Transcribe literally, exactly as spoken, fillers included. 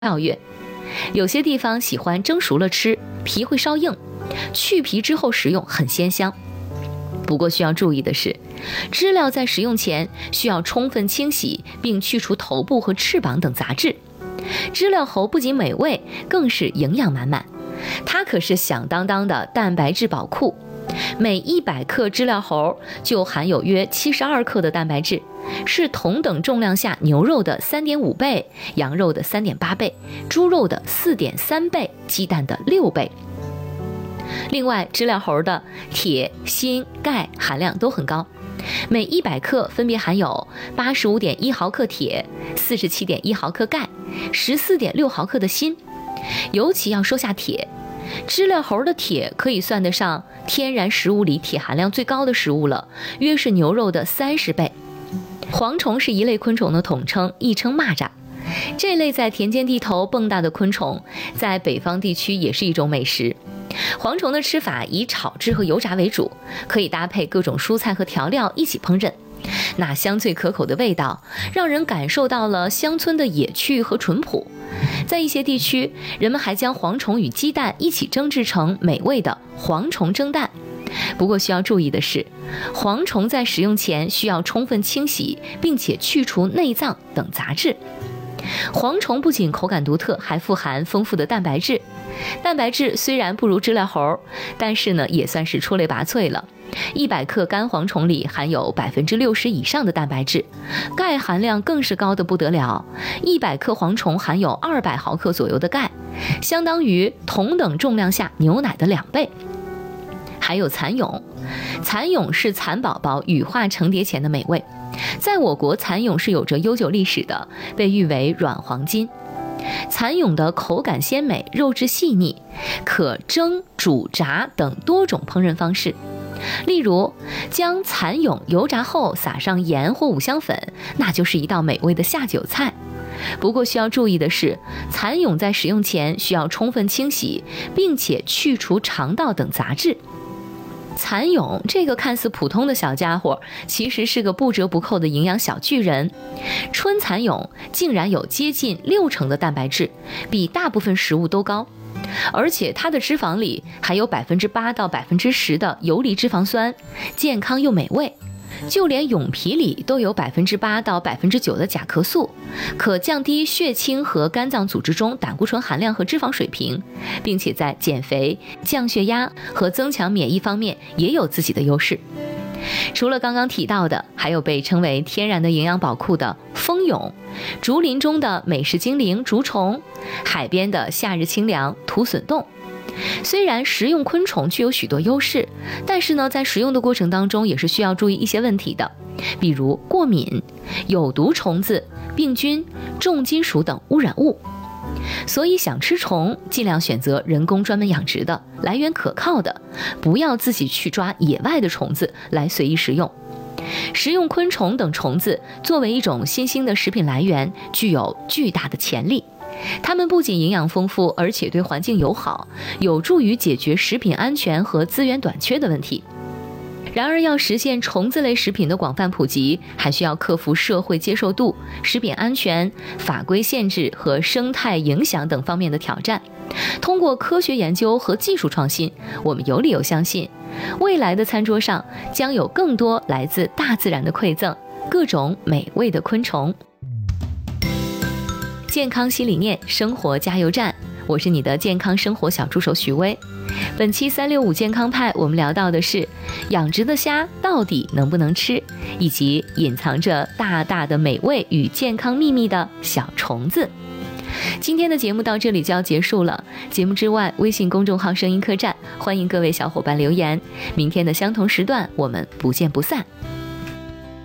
跳跃。有些地方喜欢蒸熟了吃，皮会稍硬，去皮之后食用很鲜香。不过需要注意的是，知了在食用前需要充分清洗并去除头部和翅膀等杂质。知了猴不仅美味，更是营养满满，它可是响当当的蛋白质宝库。每一百克知了猴就含有约七十二克的蛋白质，是同等重量下牛肉的 三点五 倍，羊肉的 三点八 倍，猪肉的 四点三 倍，鸡蛋的六倍。另外，知了猴的铁、锌、钙含量都很高，每一百克分别含有 八十五点一毫克铁、四十七点一毫克钙、十四点六毫克的锌。尤其要说下铁，知了猴的铁可以算得上天然食物里铁含量最高的食物了，约是牛肉的三十倍。蝗虫是一类昆虫的统称，亦称蚂蚱。这类在田间地头蹦跶的昆虫，在北方地区也是一种美食。蝗虫的吃法以炒制和油炸为主，可以搭配各种蔬菜和调料一起烹饪。那香脆可口的味道，让人感受到了乡村的野趣和淳朴。在一些地区，人们还将蝗虫与鸡蛋一起蒸制成美味的蝗虫蒸蛋。不过需要注意的是，蝗虫在食用前需要充分清洗，并且去除内脏等杂质。蝗虫不仅口感独特，还富含丰富的蛋白质。蛋白质虽然不如知了猴，但是呢，也算是出类拔萃了。一百克干蝗虫里含有 百分之六十 以上的蛋白质，钙含量更是高得不得了。一百克蝗虫含有二百毫克左右的钙，相当于同等重量下牛奶的两倍。还有蚕蛹，蚕蛹是蚕宝宝羽化成蝶前的美味。在我国，蚕蛹是有着悠久历史的，被誉为软黄金。蚕蛹的口感鲜美，肉质细腻，可蒸、煮、炸等多种烹饪方式。例如，将蚕蛹油炸后撒上盐或五香粉，那就是一道美味的下酒菜。不过需要注意的是，蚕蛹在食用前需要充分清洗，并且去除肠道等杂质。蚕蛹这个看似普通的小家伙，其实是个不折不扣的营养小巨人。春蚕蛹竟然有接近六成的蛋白质，比大部分食物都高。而且它的脂肪里还有 百分之八 到 百分之十 的游离脂肪酸，健康又美味。就连蛹皮里都有 百分之八 到 百分之九 的甲壳素，可降低血清和肝脏组织中胆固醇含量和脂肪水平，并且在减肥、降血压和增强免疫方面也有自己的优势。除了刚刚提到的，还有被称为天然的营养宝库的蜂蛹，竹林中的美食精灵竹虫，海边的夏日清凉土笋冻。虽然食用昆虫具有许多优势，但是呢，在食用的过程当中也是需要注意一些问题的，比如过敏、有毒虫子、病菌、重金属等污染物。所以想吃虫，尽量选择人工专门养殖的、来源可靠的，不要自己去抓野外的虫子来随意食用。食用昆虫等虫子作为一种新兴的食品来源，具有巨大的潜力。它们不仅营养丰富，而且对环境友好，有助于解决食品安全和资源短缺的问题。然而，要实现虫子类食品的广泛普及，还需要克服社会接受度、食品安全、法规限制和生态影响等方面的挑战。通过科学研究和技术创新，我们有理由相信，未来的餐桌上将有更多来自大自然的馈赠，各种美味的昆虫。健康新理念，生活加油站，我是你的健康生活小助手徐薇。本期三六五健康派，我们聊到的是养殖的虾到底能不能吃，以及隐藏着大大的美味与健康秘密的小虫子。今天的节目到这里就要结束了，节目之外，微信公众号声音客栈，欢迎各位小伙伴留言。明天的相同时段，我们不见不散。